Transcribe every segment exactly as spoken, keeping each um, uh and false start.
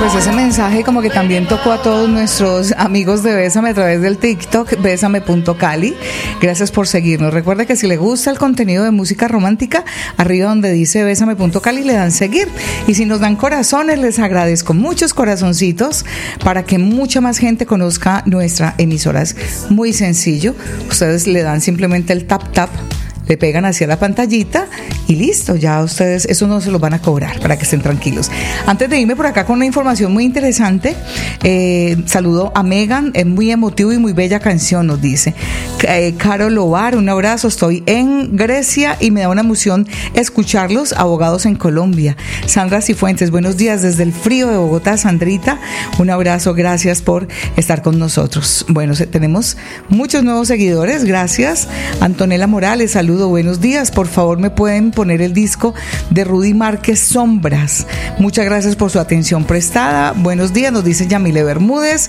pues ese mensaje como que también tocó a todos nuestros amigos de Bésame a través del TikTok, bésame punto cali. Gracias por seguirnos. Recuerda que si le gusta el contenido de música romántica, arriba donde dice bésame punto cali le dan seguir. Y si nos dan corazones, les agradezco muchos corazoncitos para que mucha más gente conozca nuestra emisora. Es muy sencillo. Ustedes le dan simplemente el tap tap, le pegan hacia la pantallita y listo, ya ustedes eso no se los van a cobrar, para que estén tranquilos. Antes de irme por acá con una información muy interesante, eh, saludo a Megan, es muy emotivo y muy bella canción, nos dice eh, Caro Lobar, un abrazo, estoy en Grecia y me da una emoción escucharlos, abogados en Colombia. Sandra Cifuentes, buenos días desde el frío de Bogotá. Sandrita, un abrazo, gracias por estar con nosotros. Bueno, tenemos muchos nuevos seguidores, gracias. Antonella Morales, saludos. Buenos días, por favor me pueden poner el disco de Rudy Márquez, Sombras. Muchas gracias por su atención prestada. Buenos días, nos dice Yamile Bermúdez.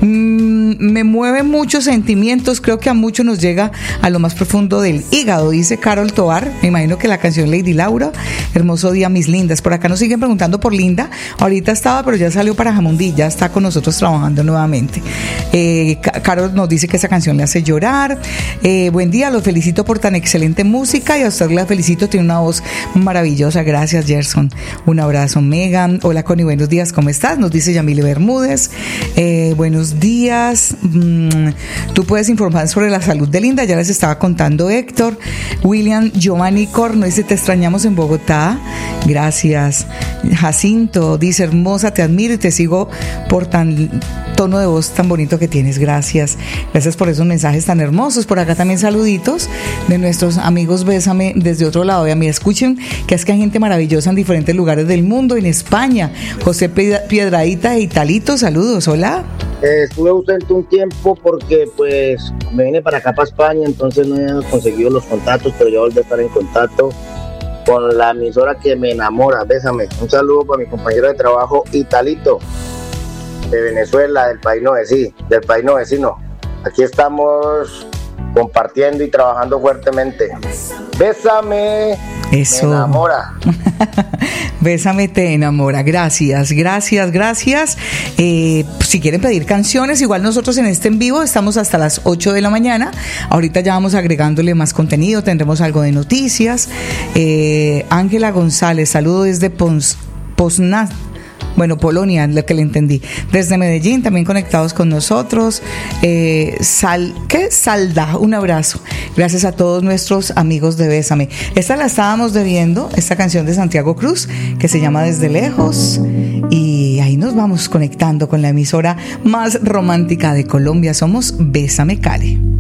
Mm, me mueven muchos sentimientos, creo que a muchos nos llega a lo más profundo del hígado, dice Carol Tovar. Me imagino que la canción Lady Laura. Hermoso día, mis lindas. Por acá nos siguen preguntando por Linda. Ahorita estaba, pero ya salió para Jamundí, ya está con nosotros trabajando nuevamente. Eh, Carol nos dice que esa canción le hace llorar. Eh, buen día, los felicito por tan excelente música y a usted la felicito, tiene una voz maravillosa. Gracias, Gerson. Un abrazo, Megan. Hola, Connie, buenos días, ¿cómo estás? Nos dice Yamile Bermúdez. Eh, buenos días. Mm, tú puedes informar sobre la salud de Linda, ya les estaba contando Héctor. William Giovanni Corno dice, te extrañamos en Bogotá. Gracias. Jacinto dice, hermosa, te admiro y te sigo por tan tono de voz tan bonito que tienes. Gracias. Gracias por esos mensajes tan hermosos. Por acá también saluditos de nuestros amigos Bésame desde otro lado. A mí escuchen que es que hay gente maravillosa en diferentes lugares del mundo, en España. José Piedradita de Italito, saludos, hola. Eh, estuve ausente un tiempo porque pues me vine para acá para España, entonces no he conseguido los contactos, pero ya volví a estar en contacto con la emisora que me enamora, Bésame. Un saludo para mi compañero de trabajo Italito, de Venezuela, del país no vecino, del país no vecino. Aquí estamos compartiendo y trabajando fuertemente. Bésame, eso. Me enamora. Bésame, te enamora. Gracias, gracias, gracias. Eh, si quieren pedir canciones, igual nosotros en este en vivo estamos hasta las ocho de la mañana. Ahorita ya vamos agregándole más contenido, tendremos algo de noticias. Eh, Ángela González, saludo desde Pons, Poznań. Bueno, Polonia, lo que le entendí. Desde Medellín, también conectados con nosotros. Eh, Sal, ¿qué? Salda, un abrazo. Gracias a todos nuestros amigos de Bésame. Esta la estábamos debiendo, esta canción de Santiago Cruz, que se llama Desde Lejos. Y ahí nos vamos conectando con la emisora más romántica de Colombia. Somos Bésame Cali.